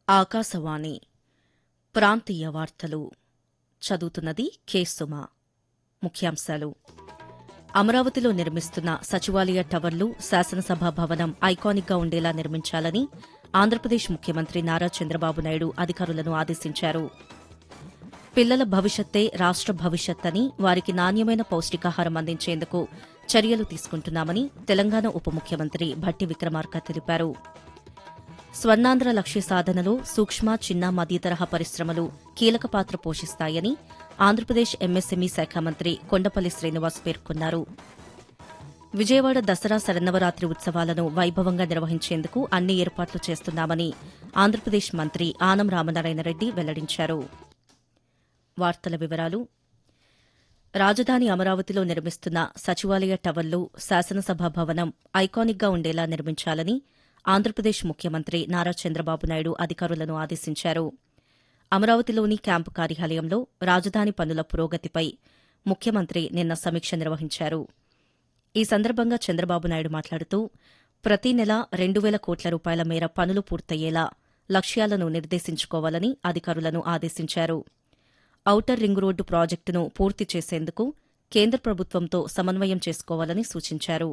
ఆకాశవాణి ప్రాంతీయ వార్తలు చదువుతున్నది కె సుమ. ముఖ్యాంశాలు: అమరావతిలో నిర్మిస్తున్న సచివాలయ టవర్లు, శాసనసభ భవనం ఐకానిక్గా ఉండేలా నిర్మించాలని ఆంధ్రప్రదేశ్ ముఖ్యమంత్రి నారా చంద్రబాబు నాయుడు అధికారులను ఆదేశించారు. పిల్లల భవిష్యత్తే రాష్ట భవిష్యత్ అని, వారికి నాణ్యమైన పౌష్టికాహారం అందించేందుకు చర్యలు తీసుకుంటున్నామని తెలంగాణ ఉప ముఖ్యమంత్రి భట్టి విక్రమార్క తెలిపారు. స్వర్ణాంధ్ర లక్ష్య సాధనలో సూక్ష్మ, చిన్న, మధ్యతరహా పరిశ్రమలు కీలక పాత్ర పోషిస్తాయని ఆంధ్రప్రదేశ్ ఎంఎస్ఎంఈ శాఖ మంత్రి కొండపల్లి శ్రీనివాస్ పేర్కొన్నారు. విజయవాడ దసరా శరన్నవరాత్రి ఉత్సవాలను వైభవంగా నిర్వహించేందుకు అన్ని ఏర్పాట్లు చేస్తున్నామని ఆంధ్రప్రదేశ్ మంత్రి ఆనం రామనారాయణరెడ్డి వెల్లడించారు. వార్తల వివరాలు: రాజధాని అమరావతిలో నిర్మిస్తున్న సచివాలయ టవర్లు, శాసనసభ భవనం ఐకానిక్గా ఉండేలా నిర్మించాలని ఆంధ్రప్రదేశ్ ముఖ్యమంత్రి నారా చంద్రబాబు నాయుడు అధికారులను ఆదేశించారు. అమరావతిలోని క్యాంపు కార్యాలయంలో రాజధాని పనుల పురోగతిపై ముఖ్యమంత్రి నిన్న సమీక్ష నిర్వహించారు. ఈ సందర్భంగా చంద్రబాబు నాయుడు మాట్లాడుతూ, ప్రతి నెల 2,000 కోట్ల రూపాయల మేర పనులు పూర్తయ్యేలా లక్ష్యాలను నిర్దేశించుకోవాలని అధికారులను ఆదేశించారు. ఔటర్ రింగ్ రోడ్డు ప్రాజెక్టును పూర్తి చేసేందుకు కేంద్ర ప్రభుత్వంతో సమన్వయం చేసుకోవాలని సూచించారు.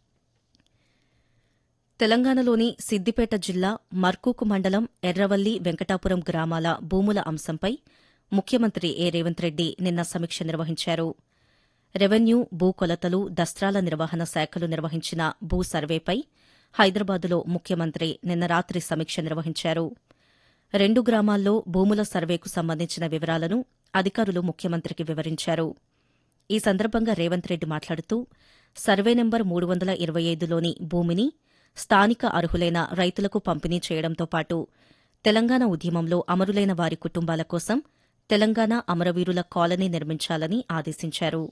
తెలంగాణలోని సిద్దిపేట జిల్లా మర్కూకు మండలం ఎర్రవల్లి, వెంకటాపురం గ్రామాల భూముల అంశంపై ముఖ్యమంత్రి రేవంత్ రెడ్డి నిన్న సమీక్ష నిర్వహించారు. రెవెన్యూ, భూ కొలతలు, దస్త్రాల నిర్వహణ శాఖలు నిర్వహించిన భూ సర్వేపై హైదరాబాదులో ముఖ్యమంత్రి నిన్న రాత్రి సమీక్ష నిర్వహించారు. 2 గ్రామాల్లో భూముల సర్వేకు సంబంధించిన వివరాలను అధికారులు ముఖ్యమంత్రికి వివరించారు. ఈ సందర్భంగా రేవంత్ రెడ్డి మాట్లాడుతూ, సర్వే నెంబర్ 325లోని భూమిని స్థానిక అర్హులైన రైతులకు పంపిణీ చేయడంతో పాటు తెలంగాణ ఉద్యమంలో అమరులైన వారి కుటుంబాల కోసం తెలంగాణ అమరవీరుల కాలనీ నిర్మించాలని ఆదేశించారు.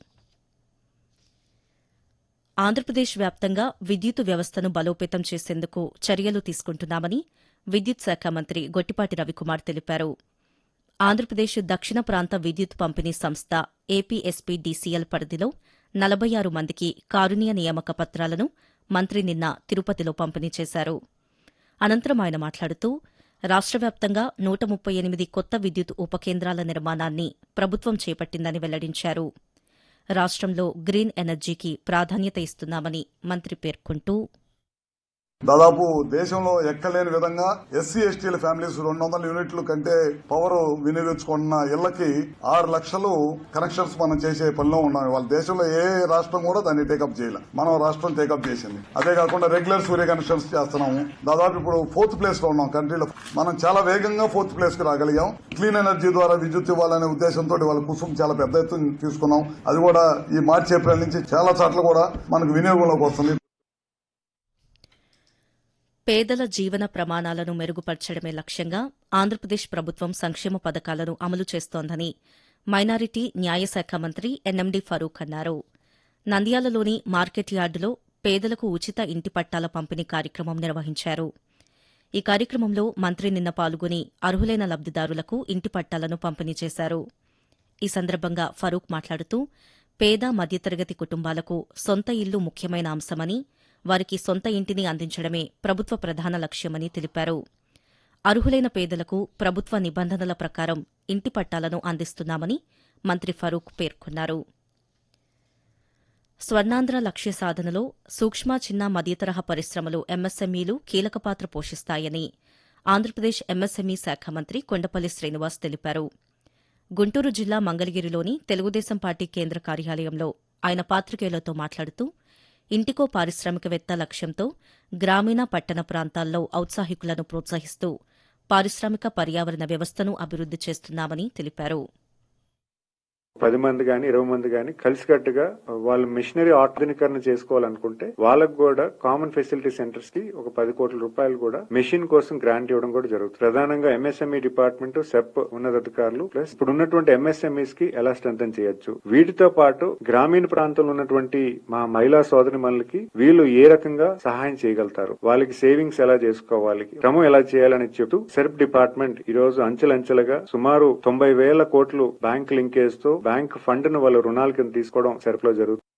ఆంధ్రప్రదేశ్ వ్యాప్తంగా విద్యుత్ వ్యవస్థను బలోపేతం చేసేందుకు చర్యలు తీసుకుంటున్నామని విద్యుత్ శాఖ మంత్రి గొట్టిపాటి రవికుమార్ తెలిపారు. ఆంధ్రప్రదేశ్ దక్షిణ ప్రాంత విద్యుత్ పంపిణీ సంస్థ ఏపీఎస్పీడీసీఎల్ పరిధిలో 46 మందికి కారుణ్య నియామక పత్రాలను మంత్రి నిన్న తిరుపతిలో పంపిణీ చేశారు. అనంతరం ఆయన మాట్లాడుతూ, రాష్ట వ్యాప్తంగా 138 కొత్త విద్యుత్ ఉపకేంద్రాల నిర్మాణాన్ని ప్రభుత్వం చేపట్టిందని వెల్లడించారు. రాష్టంలో గ్రీన్ ఎనర్జీకి ప్రాధాన్యత ఇస్తున్నామని మంత్రి పేర్కొంటూ, దాదాపు దేశంలో ఎక్కలేని విధంగా ఎస్సీ ఎస్టీల ఫ్యామిలీస్ 200 యూనిట్ల కంటే పవర్ వినియోగించుకున్న ఇళ్లకి 6 లక్షలు కనెక్షన్స్ మనం చేసే పనిలో ఉన్నాం. వాళ్ళ దేశంలో ఏ రాష్ట్రం కూడా దాన్ని టేకప్ చేయలే, మనం రాష్ట్రం టేకప్ చేసింది. అదే కాకుండా రెగ్యులర్ సూర్య కనెక్షన్స్ చేస్తున్నాము. దాదాపు ఇప్పుడు 4th ప్లేస్ లో ఉన్నాం కంట్రీలో. మనం చాలా వేగంగా 4th ప్లేస్ కి రాగలిగాం. క్లీన్ ఎనర్జీ ద్వారా విద్యుత్ ఇవ్వాలనే ఉద్దేశంతో వాళ్ళ కుసుం చాలా పెద్ద ఎత్తున తీసుకున్నాం. అది కూడా ఈ మార్చి, ఏప్రిల్ నుంచి చాలా చోట్ల కూడా మనకు వినియోగంలోకి వస్తుంది. పేదల జీవన ప్రమాణాలను మెరుగుపర్చడమే లక్ష్యంగా ఆంధ్రప్రదేశ్ ప్రభుత్వం సంక్షేమ పథకాలను అమలు చేస్తోందని మైనారిటీ న్యాయశాఖ మంత్రి ఎన్ఎండి ఫరూక్ అన్నారు. నంద్యాలలోని మార్కెట్ యార్డులో పేదలకు ఉచిత ఇంటి పట్టాల పంపిణీ కార్యక్రమం నిర్వహించారు. ఈ కార్యక్రమంలో మంత్రి నిన్న పాల్గొని అర్హులైన లబ్దిదారులకు ఇంటి పట్టాలను పంపిణీ చేశారు. ఈ సందర్భంగా ఫరూక్ మాట్లాడుతూ, పేద మధ్యతరగతి కుటుంబాలకు సొంత ఇల్లు ముఖ్యమైన అంశమని, వారికి సొంత ఇంటిని అందించడమే ప్రభుత్వ ప్రధాన లక్ష్యమని తెలిపారు. అర్హులైన పేదలకు ప్రభుత్వ నిబంధనల ప్రకారం ఇంటి పట్టాలను అందిస్తున్నామని మంత్రి ఫరూక్ పేర్కొన్నారు. స్వర్ణాంధ్ర లక్ష్య సాధనలో సూక్ష్మ, చిన్న, మధ్యతరహా పరిశ్రమలు ఎంఎస్ఎంఈలు కీలక పాత్ర పోషిస్తాయని ఆంధ్రప్రదేశ్ ఎంఎస్ఎంఈ శాఖ మంత్రి కొండపల్లి శ్రీనివాస్ తెలిపారు. గుంటూరు జిల్లా మంగళగిరిలోని తెలుగుదేశం పార్టీ కేంద్ర కార్యాలయంలో ఆయన పాత్రికేయులతో మాట్లాడుతూ, ఇంటికో పారిశ్రామికవేత్త లక్ష్యంతో గ్రామీణ, పట్టణ ప్రాంతాల్లో ఔత్సాహికులను ప్రోత్సహిస్తూ పారిశ్రామిక పర్యావరణ వ్యవస్థను అభివృద్ది చేస్తున్నామని తెలిపారు. 10 మంది గాని 20 మంది గాని కలిసికట్టుగా వాళ్ళు మిషనరీ ఆధునీకరణ చేసుకోవాలనుకుంటే వాళ్ళకు కూడా కామన్ ఫెసిలిటీ సెంటర్స్ కి ఒక 10 కోట్ల రూపాయలు కూడా మెషిన్ కోసం గ్రాంట్ ఇవ్వడం కూడా జరుగుతుంది. ప్రధానంగా ఎంఎస్ఎంఈ డిపార్ట్మెంట్, సెప్ ఉన్నతాధికారులు ప్లస్ ఇప్పుడు ఉన్నటువంటి ఎంఎస్ఎంఈస్ కి ఎలా స్ట్రెంథెన్ చేయొచ్చు, వీటితో పాటు గ్రామీణ ప్రాంతంలో ఉన్నటువంటి మా మహిళా సోదరిమణులకి వీళ్ళు ఏ రకంగా సహాయం చేయగలుగుతారు, వాళ్ళకి సేవింగ్స్ ఎలా చేసుకోవాలి, క్రమం ఎలా చేయాలని చెప్తూ సెర్ప్ డిపార్ట్మెంట్ ఈ రోజు అంచెలంచెలుగా సుమారు 90,000 కోట్లు బ్యాంక్ లింకేజ్ తో బ్యాంక్ ఫండ్ ను వాళ్ళు రుణాల కింద తీసుకోవడం సెర్ప్ లో జరుగుతుంది.